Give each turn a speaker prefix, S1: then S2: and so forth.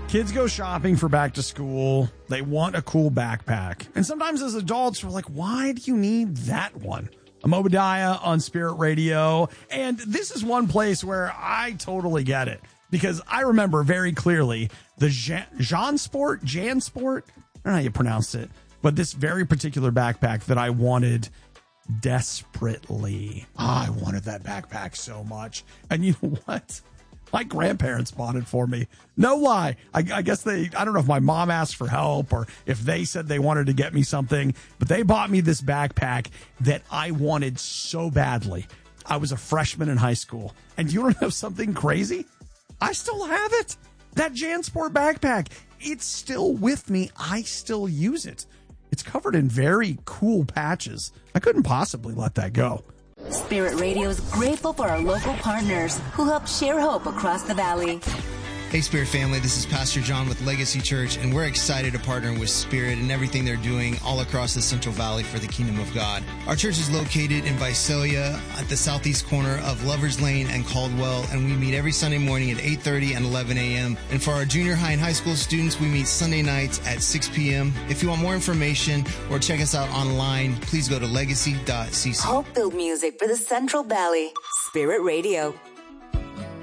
S1: Kids go shopping for back to school. They want a cool backpack. And sometimes as adults, we're like, why do you need that one? I'm Obadiah on Spirit Radio. And this is one place where I totally get it. Because I remember very clearly the JanSport, I don't know how you pronounce it, but this very particular backpack that I wanted desperately. I wanted that backpack so much. And you know what? My grandparents bought it for me. No lie. I guess I don't know if my mom asked for help or if they said they wanted to get me something, but they bought me this backpack that I wanted so badly. I was a freshman in high school. And you want to know something crazy? I still have it. That JanSport backpack. It's still with me. I still use it. It's covered in very cool patches. I couldn't possibly let that go.
S2: Spirit Radio is grateful for our local partners who help share hope across the valley.
S3: Hey, Spirit family, this is Pastor John with Legacy Church, and we're excited to partner with Spirit and everything they're doing all across the Central Valley for the kingdom of God. Our church is located in Visalia at the southeast corner of Lovers Lane and Caldwell, and we meet every Sunday morning at 8:30 and 11 a.m. And for our junior high and high school students, we meet Sunday nights at 6 p.m. If you want more information or check us out online, please go to legacy.cc.
S2: Hope-filled music for the Central Valley. Spirit Radio.